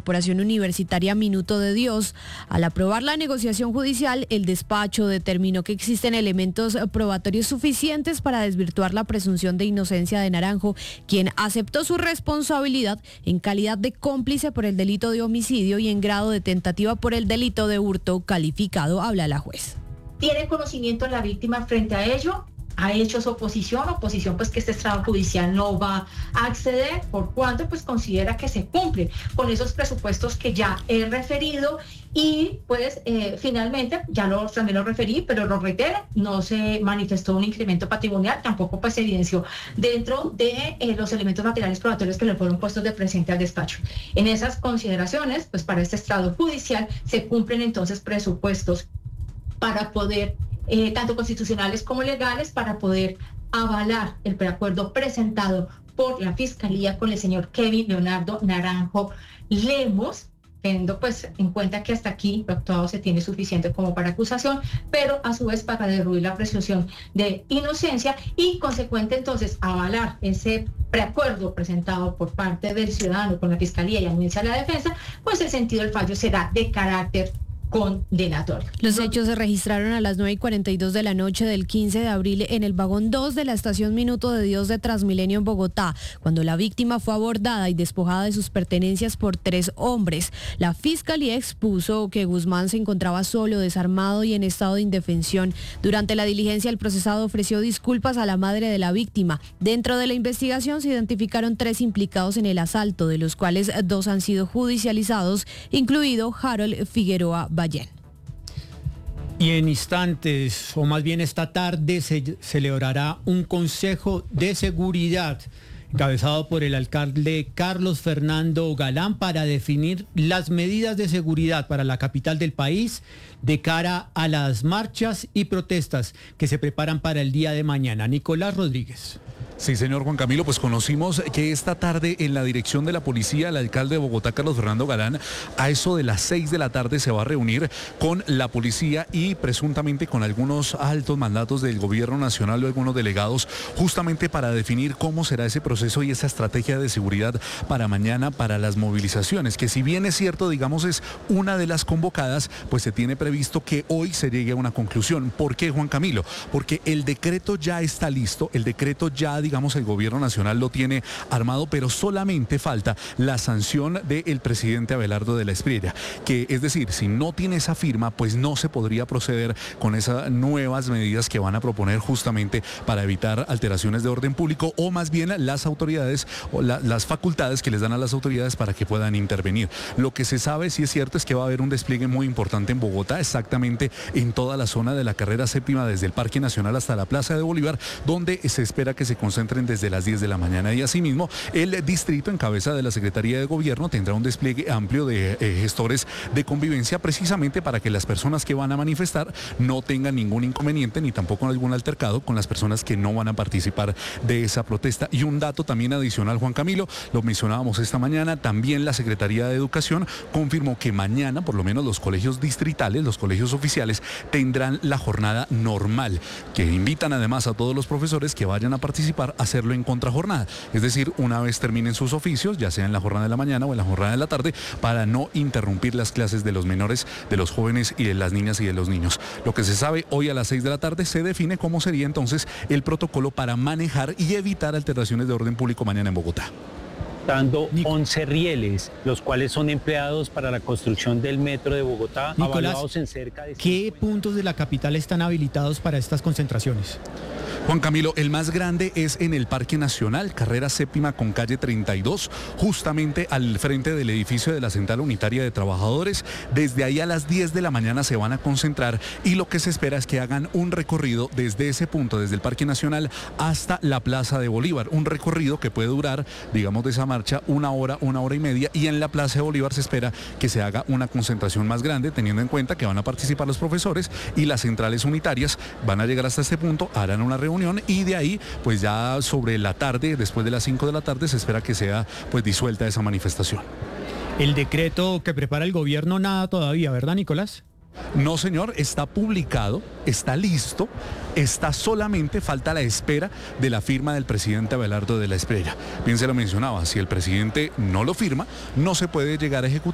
Corporación Universitaria Minuto de Dios. Al aprobar la negociación judicial, el despacho determinó que existen elementos probatorios suficientes para desvirtuar la presunción de inocencia de Naranjo, quien aceptó su responsabilidad en calidad de cómplice por el delito de homicidio y en grado de tentativa por el delito de hurto calificado. Habla la juez. ¿Tiene conocimiento la víctima frente a ello? ¿Ha hecho su oposición pues que este estrado judicial no va a acceder, por cuanto pues considera que se cumple con esos presupuestos que ya he referido? Y pues finalmente, también lo referí, pero lo reitero, no se manifestó un incremento patrimonial, tampoco pues se evidenció dentro de los elementos materiales probatorios que le fueron puestos de presente al despacho. En esas consideraciones, pues para este estrado judicial se cumplen entonces presupuestos para poder, tanto constitucionales como legales, para poder avalar el preacuerdo presentado por la Fiscalía con el señor Kevin Leonardo Naranjo Lemos, teniendo pues en cuenta que hasta aquí lo actuado se tiene suficiente como para acusación, pero a su vez para derruir la presunción de inocencia y consecuente entonces avalar ese preacuerdo presentado por parte del ciudadano con la Fiscalía y anuncia la defensa, pues el sentido del fallo será de carácter condenatorio. Los hechos se registraron a las 9:42 de la noche del 15 de abril en el vagón 2 de la estación Minuto de Dios de Transmilenio en Bogotá, cuando la víctima fue abordada y despojada de sus pertenencias por 3 hombres. La Fiscalía expuso que Guzmán se encontraba solo, desarmado y en estado de indefensión. Durante la diligencia, el procesado ofreció disculpas a la madre de la víctima. Dentro de la investigación se identificaron 3 implicados en el asalto, de los cuales 2 han sido judicializados, incluido Harold Figueroa Ballén. Y en instantes, o más bien esta tarde, se celebrará un consejo de seguridad encabezado por el alcalde Carlos Fernando Galán para definir las medidas de seguridad para la capital del país de cara a las marchas y protestas que se preparan para el día de mañana. Nicolás Rodríguez. Sí, señor Juan Camilo, pues conocimos que esta tarde en la dirección de la policía, el alcalde de Bogotá, Carlos Fernando Galán, a eso de las 6 de la tarde se va a reunir con la policía y presuntamente con algunos altos mandatos del gobierno nacional o algunos delegados, justamente para definir cómo será ese proceso y esa estrategia de seguridad para mañana, para las movilizaciones, que si bien es cierto, digamos, es una de las convocadas, pues se tiene previsto que hoy se llegue a una conclusión. ¿Por qué, Juan Camilo? Porque el decreto ya está listo, el decreto ya, digamos, el gobierno nacional lo tiene armado, pero solamente falta la sanción del presidente Abelardo de la Espriella, que es decir, si no tiene esa firma, pues no se podría proceder con esas nuevas medidas que van a proponer justamente para evitar alteraciones de orden público, o más bien las autoridades o las facultades que les dan a las autoridades para que puedan intervenir. Lo que se sabe, sí es cierto, es que va a haber un despliegue muy importante en Bogotá, exactamente en toda la zona de la carrera séptima, desde el Parque Nacional hasta la Plaza de Bolívar, donde se espera que se concentren desde las 10 de la mañana. Y asimismo, el distrito, en cabeza de la Secretaría de Gobierno, tendrá un despliegue amplio de gestores de convivencia, precisamente para que las personas que van a manifestar no tengan ningún inconveniente ni tampoco algún altercado con las personas que no van a participar de esa protesta. Y un dato también adicional, Juan Camilo, lo mencionábamos esta mañana, también la Secretaría de Educación confirmó que mañana, por lo menos los colegios distritales, los colegios oficiales, tendrán la jornada normal, que invitan además a todos los profesores que vayan a participar a hacerlo en contrajornada, es decir, una vez terminen sus oficios, ya sea en la jornada de la mañana o en la jornada de la tarde, para no interrumpir las clases de los menores, de los jóvenes y de las niñas y de los niños. Lo que se sabe, hoy a las 6 de la tarde se define cómo sería entonces el protocolo para manejar y evitar alteraciones de orden público mañana en Bogotá. Dando 11 rieles, los cuales son empleados para la construcción del metro de Bogotá, Nicolás, evaluados en cerca de... ¿qué puntos de la capital están habilitados para estas concentraciones? Juan Camilo, el más grande es en el Parque Nacional, carrera séptima con calle 32, justamente al frente del edificio de la Central Unitaria de Trabajadores. Desde ahí a las 10 de la mañana se van a concentrar y lo que se espera es que hagan un recorrido desde ese punto, desde el Parque Nacional hasta la Plaza de Bolívar. Un recorrido que puede durar, digamos, de esa marcha una hora y media, y en la Plaza de Bolívar se espera que se haga una concentración más grande, teniendo en cuenta que van a participar los profesores y las centrales unitarias van a llegar hasta este punto, harán una reunión y de ahí pues ya sobre la tarde, después de las 5 de la tarde, se espera que sea pues disuelta esa manifestación. El decreto que prepara el gobierno, nada todavía, ¿verdad, Nicolás? No, señor, está publicado, está listo, está solamente, falta la espera de la firma del presidente Abelardo de la Espriella. Bien se lo mencionaba, si el presidente no lo firma, no se puede llegar a ejecutar.